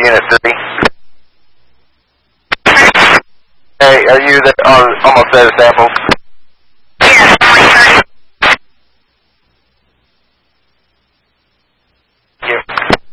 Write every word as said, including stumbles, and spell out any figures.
Unit three. Hey, are you there? Uh, almost there, sample.